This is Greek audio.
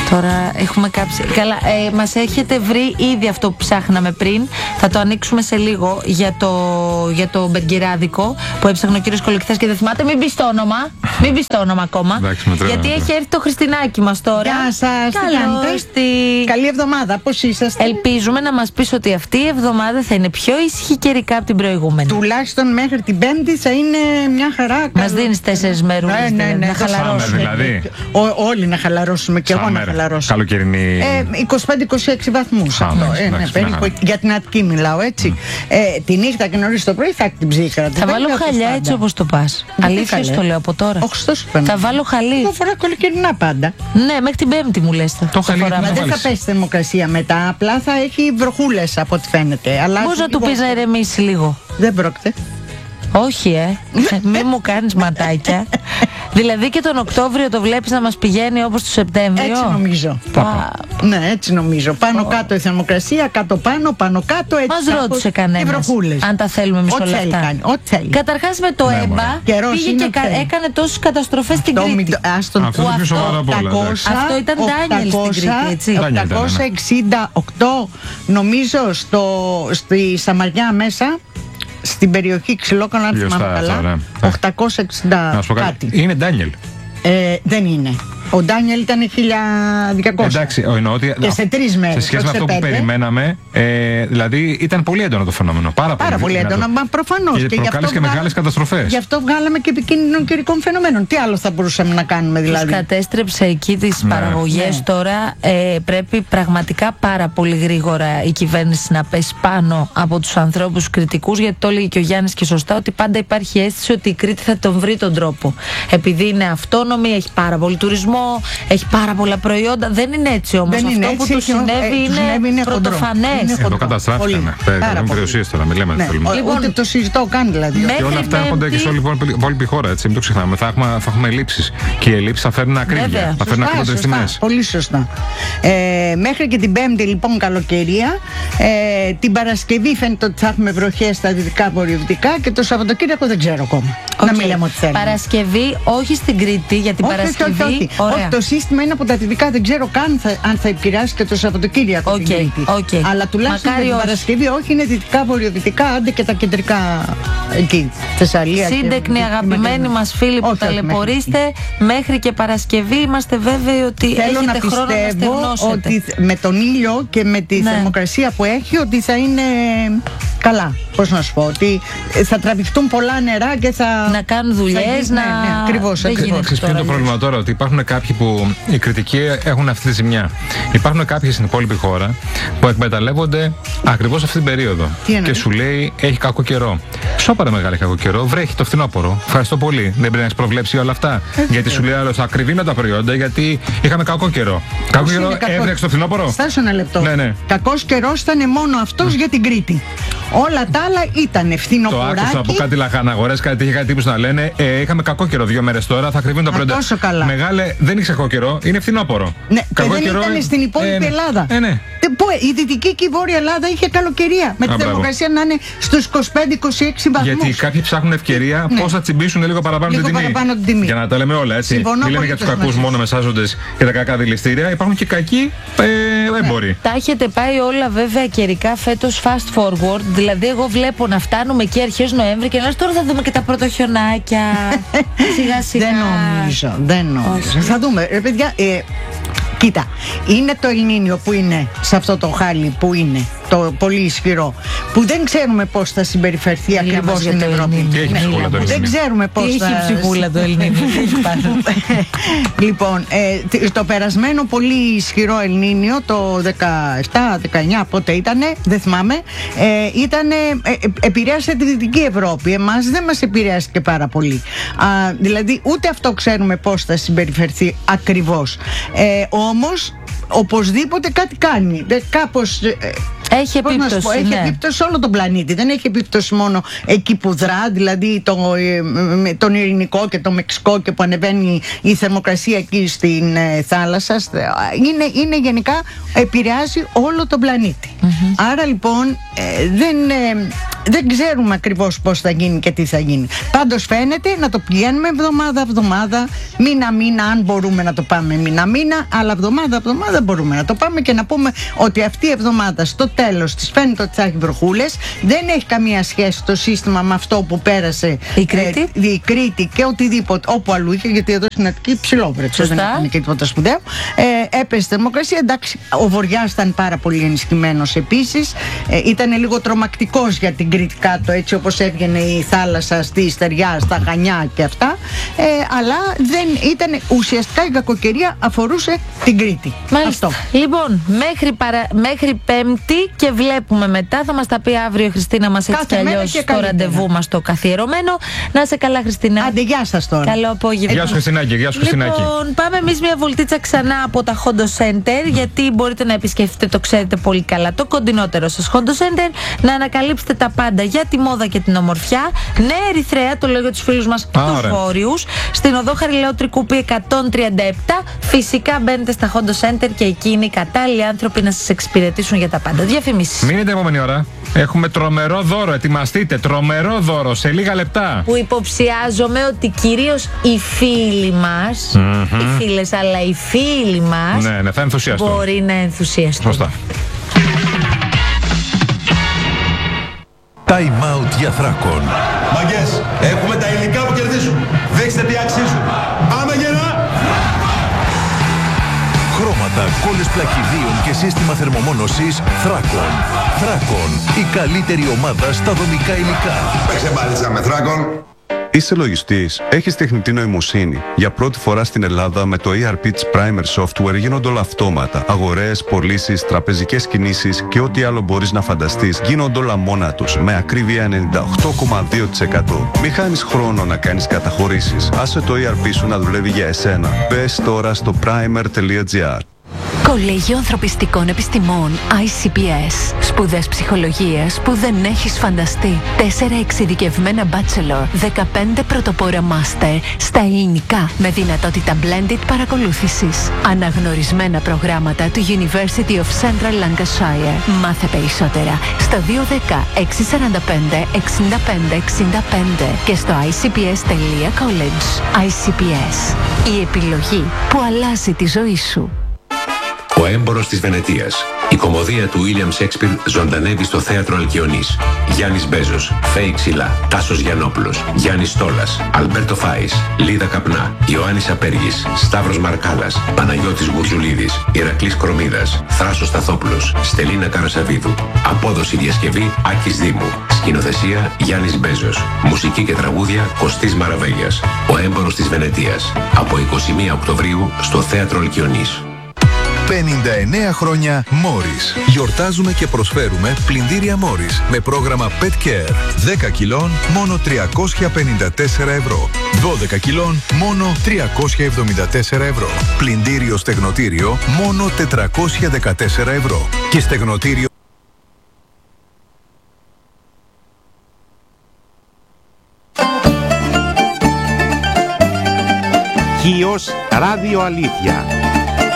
Τώρα έχουμε κάψει. Καλά, μας έχετε βρει ήδη αυτό που ψάχναμε πριν. Θα το ανοίξουμε σε λίγο για το μπεργκεράδικο που έψαχνε ο κύριος Κολοκυθάς και δεν θυμάται. Μην μπεις το όνομα. Μην μπεις το όνομα ακόμα. Γιατί έχει έρθει το Χριστινάκι μας τώρα. Γεια σας. Καλή εβδομάδα. Πώς είσαστε? Ελπίζουμε να μας πεις ότι αυτή η εβδομάδα θα είναι πιο ήσυχη καιρικά από την προηγούμενη. Τουλάχιστον μέχρι την Πέμπτη θα είναι μια χαρά. Μας δίνεις 4 μέρες να χαλαρώσουμε. Δηλαδή. Όλοι να χαλαρώσουμε και εγώ να χαλαρώσω. Καλοκαιρινή. 25-26 βαθμούς αυτό. Περίπου, για την Αττική μιλάω, έτσι. Τη νύχτα και νωρίς το πρωί θα έχει την ψύχρα. Θα βάλω χαλιά έτσι όπως το πας. Αλήθεια το λέω από τώρα. Θα βάλω χαλί. Το φορά καλοκαιρινά πάντα. Ναι, μέχρι την Πέμπτη μου λες. Το χαλί. Δεν θα πέσει θερμοκρασία μετά. Απλά θα έχει βροχούλες από ό,τι φαίνεται. Πώς να του πεις να ηρεμήσει λίγο? Δεν πρόκειται. Όχι, μη μου κάνεις ματάκια. Δηλαδή και τον Οκτώβριο το βλέπεις να μας πηγαίνει όπως το Σεπτέμβριο? Έτσι νομίζω. Ναι, έτσι νομίζω. Πάνω κάτω η θερμοκρασία, κάτω πάνω, πάνω κάτω. Έτσι μας ρώτησε κανένας αν τα θέλουμε εμείς όλα αυτά. Καταρχάς με το ΕΜΠΑ πήγε και έκανε τόσες καταστροφές στην Κρήτη. Αυτό ήταν Ντάνιελ στην Κρήτη, έτσι. 868 νομίζω στη Σαμαριά μέσα. Στην περιοχή Ξυλόκανα, αν θυμάμαι καλά, 860 κάτι. Είναι Ντάνιελ. Δεν είναι. Ο Ντάνιελ ήταν 1200. Εντάξει, εννοώ ότι και σε 3 μέρες. Σε σχέση με αυτό που περιμέναμε, δηλαδή ήταν πολύ έντονο το φαινόμενο. Πάρα πολύ έντονο, μα προφανώς. Και προκάλεσε και μεγάλες καταστροφές. Γι' αυτό βγάλαμε και επικίνδυνων καιρικών φαινομένων. Τι άλλο θα μπορούσαμε να κάνουμε, δηλαδή? Τους κατέστρεψε εκεί τις παραγωγές. Τώρα πρέπει πραγματικά πάρα πολύ γρήγορα η κυβέρνηση να πέσει πάνω από τους ανθρώπους κριτικούς, γιατί το έλεγε και ο Γιάννης και σωστά, ότι πάντα υπάρχει αίσθηση ότι η Κρήτη θα τον βρει τον τρόπο. Επειδή είναι αυτόνομη, έχει πάρα πολύ τουρισμό, έχει πάρα πολλά προϊόντα. Δεν είναι έτσι όμως. Αυτό που του συνέβη είναι πρωτοφανές. Εδώ καταστράφηκαν. Έχουν περιουσίες τώρα, μιλάμε. Ούτε το συζητώ καν, δηλαδή. Και όλα αυτά έρχονται και σε όλη την υπόλοιπη χώρα, έτσι. Μην το ξεχνάμε. Θα έχουμε ελλείψεις. Και οι ελλείψεις θα φέρουν ακρίβεια. Θα φέρουν ακριβότερες τιμές. Πολύ σωστά. Μέχρι και την Πέμπτη, λοιπόν, καλοκαιρία. Την Παρασκευή φαίνεται ότι θα έχουμε βροχές στα δυτικά βορειοδυτικά και το Σαββατοκύριακο δεν ξέρω ακόμα. Να μην λέμε ότι θέλουμε. Παρασκευή, όχι στην Κρήτη, για την Παρασκευή. Όχι, το σύστημα είναι από τα δυτικά, δεν ξέρω καν αν θα επηρεάσει και το Σαββατοκύριακο την Κρήτη. Αλλά τουλάχιστον την Παρασκευή, όχι, είναι δυτικά, βορειοδυτικά, άντε και τα κεντρικά εκεί. Θεσσαλία. Σύντεκνοι, αγαπημένοι μας φίλοι που ταλαιπωρείστε, μέχρι και Παρασκευή είμαστε βέβαιοι ότι έχετε χρόνο να στεγνώσετε. Ότι με τον ήλιο και με τη θερμοκρασία που έχει, ότι θα είναι καλά. Πώς να σου πω, ότι θα τραβηχτούν πολλά νερά και θα. Να κάνουν δουλειές, να. Ακριβώς. Ποιο είναι το πρόβλημα τώρα? Ότι υπάρχουν κάποιοι που οι κριτικοί έχουν αυτή τη ζημιά. Υπάρχουν κάποιοι στην υπόλοιπη χώρα που εκμεταλλεύονται ακριβώς αυτή την περίοδο. Και σου λέει έχει κακό καιρό. Σώπαρε μεγάλη κακό καιρό, βρέχει το φθινόπωρο. Ευχαριστώ πολύ. Δεν πρέπει να έχει προβλέψει όλα αυτά. Γιατί σου λέει άλλο, θα ακριβήνω τα προϊόντα γιατί είχαμε κακό καιρό. Κακό καιρό έβρεξε το φθινόπωρο. Στάσου ένα λεπτό. Κακός καιρός ήταν μόνο αυτός για την Κρήτη. Όλα τα άλλα ήταν φθινοποράκι. Το άκουσα από κάτι λαχαναγορές, κάτι τύπους να λένε είχαμε κακό καιρό 2 μέρες τώρα, θα κρυβούν τα προϊόντα. Τόσο καλά. Μεγάλε, δεν είχε κακό καιρό, είναι φθινόπωρο. Ναι, κακό και δεν καιρό ήταν στην υπόλοιπη Ελλάδα. Ναι. Η Δυτική και η Βόρεια Ελλάδα είχε καλοκαιρία. Με τη θερμοκρασία να είναι στους 25-26 βαθμούς. Γιατί κάποιοι ψάχνουν ευκαιρία πώς θα τσιμπήσουν λίγο παραπάνω την τιμή. Για να τα λέμε όλα, έτσι. Μην λέμε για τους κακούς μόνο μεσάζοντες και τα κακά δηληστήρια. Υπάρχουν και κακοί έμποροι. Τα έχετε πάει όλα βέβαια καιρικά φέτος fast forward. Δηλαδή, εγώ βλέπω να φτάνουμε εκεί αρχές Νοέμβρη και να τώρα θα δούμε και τα πρωτοχιονάκια. Σιγά-σιγά. Δεν νομίζω. Θα δούμε. Παιδιά, κοίτα, είναι το Ελνίνιο που είναι σε αυτό το χάλι που είναι το πολύ ισχυρό, που δεν ξέρουμε πώς θα συμπεριφερθεί ακριβώς στην Ευρώπη. Δεν ξέρουμε πώς θα. Έχει ψυχούλα το Ελνίνιο. Λοιπόν, το περασμένο πολύ ισχυρό Ελνίνιο, το 17-19 πότε ήτανε, δεν θυμάμαι, επηρέασε τη Δυτική Ευρώπη. Εμάς δεν μας επηρέασε και πάρα πολύ. Δηλαδή ούτε αυτό ξέρουμε πώς θα συμπεριφερθεί ακριβώς. Όμως οπωσδήποτε κάτι κάνει. Κάπως. Έχει επίπτωση. Έχει επίπτωση σε όλο τον πλανήτη. Δεν έχει επίπτωση μόνο εκεί που δρά, δηλαδή τον Ειρηνικό και το Μεξικό και που ανεβαίνει η θερμοκρασία εκεί στην θάλασσα. Είναι γενικά, επηρεάζει όλο τον πλανήτη. Άρα λοιπόν δεν ξέρουμε ακριβώς πώς θα γίνει και τι θα γίνει. Πάντως φαίνεται να το πηγαίνουμε εβδομάδα-εβδομάδα, μήνα-μήνα, αν μπορούμε να το πάμε μήνα-μήνα, αλλά εβδομάδα-εβδομάδα μπορούμε να το πάμε και να πούμε ότι αυτή η εβδομάδα στο τέλος της φαίνεται ότι θα έχει βροχούλες. Δεν έχει καμία σχέση το σύστημα με αυτό που πέρασε η Κρήτη και οτιδήποτε, όπου αλλού είχε, γιατί εδώ στην Αττική ψηλόβρεξε, δεν ήταν και τίποτα σπουδαίο. Έπεσε θερμοκρασία, εντάξει, ο Βοριάς ήταν πάρα πολύ ενισχυμένος επίσης. Ήταν λίγο τρομακτικός για την Κρήτη κάτω, έτσι όπως έβγαινε η θάλασσα στη Στεριά, στα Χανιά και αυτά. Αλλά δεν ήταν, ουσιαστικά η κακοκαιρία αφορούσε την Κρήτη. Μάλιστα. Αυτό. Λοιπόν, μέχρι Πέμπτη και βλέπουμε μετά. Θα μας τα πει αύριο η Χριστίνα μας, έτσι κι αλλιώς στο ραντεβού μας το καθιερωμένο. Να σε καλά, Χριστίνα. Άντε, γεια σας τώρα. Καλό απόγευμα. Γεια σου, Χριστινάκη. Λοιπόν, πάμε εμείς μια βολτίτσα ξανά από τα Hondo Center, γιατί μπορείτε να επισκεφτείτε, το ξέρετε πολύ καλά, το κοντινότερο σας Hondo Center, να ανακαλύψετε τα πάντα για τη μόδα και την ομορφιά. Νέα Ερυθρέα, το λέω για τους φίλους μας τους βόρειους, στην οδό Χαριλαού Τρικούπη 137. Φυσικά μπαίνετε στα Hondo Center και εκεί είναι οι κατάλληλοι άνθρωποι να σας εξυπηρετήσουν για τα πάντα. Διαφημίσεις. Μείνετε επόμενη ώρα. Έχουμε τρομερό δώρο. Ετοιμαστείτε. Τρομερό δώρο σε λίγα λεπτά. Που υποψιάζομαι ότι κυρίως οι φίλοι μας, οι φίλες, αλλά οι φίλοι μας, ναι, θα ενθουσιαστούν. Μπορεί να ενθουσιαστούν. Σωστά. Time out για Θράκον. Μαγκές, έχουμε τα υλικά που κερδίζουν. Δείξτε τι αξίζουν. Πάμε γερά! Χρώματα, κόλλες πλακιδίων και σύστημα θερμομόνωσης Θράκον. Θράκον, η καλύτερη ομάδα στα δομικά υλικά. Παίξε μπάλιτσα με Θράκον. Είσαι λογιστής, έχεις τεχνητή νοημοσύνη. Για πρώτη φορά στην Ελλάδα με το ERP Primer Software γίνονται όλα αυτόματα. Αγορές, πωλήσεις, τραπεζικές κινήσεις και ό,τι άλλο μπορείς να φανταστείς γίνονται όλα μόνα τους με ακρίβεια 98,2%. Μη χάνεις χρόνο να κάνεις καταχωρήσεις. Άσε το ERP σου να δουλεύει για εσένα. Μπες τώρα στο primer.gr. Κολέγιο Ανθρωπιστικών Επιστημών ICPS. Σπουδές ψυχολογίας που δεν έχεις φανταστεί. 4 εξειδικευμένα bachelor, 15 πρωτοπόρα master στα ελληνικά με δυνατότητα blended παρακολούθησης. Αναγνωρισμένα προγράμματα του University of Central Lancashire. Μάθε περισσότερα στο 210 645 65 65 και στο icps.college. ICPS. Η επιλογή που αλλάζει τη ζωή σου. Ο έμπορος της Βενετίας. Η κωμωδία του William Shakespeare ζωντανεύει στο θέατρο Αλκιονής. Γιάννης Μπέζος, Φέη Ξυλά, Τάσος Γιαννόπουλος, Γιάννης Στόλας, Αλμπέρτο Φάης, Λίδα Καπνά, Ιωάννης Απέργης, Σταύρος Μαρκάλας, Παναγιώτης Γουρζουλίδης, Ηρακλής Κρομίδας, Θράσος Σταθόπουλος, Στελίνα Καρασαβίδου. Απόδοση διασκευή Άκης Δήμου. Σκηνοθεσία Γιάννης Μπέζος. Μουσική και τραγούδια Κωστής Μαραβέλιας. Ο έμπορος της Βενετίας. Από 21 Οκτωβρίου στο θέατρο Αλκιονής. 59 χρόνια Μόρις. Γιορτάζουμε και προσφέρουμε πλυντήρια Μόρις με πρόγραμμα Pet Care. 10 κιλών μόνο 354 ευρώ. 12 κιλών μόνο 374 ευρώ. Πλυντήριο στεγνοτήριο μόνο 414 ευρώ. Και στεγνοτήριο Χίος Ράδιο Αλήθεια.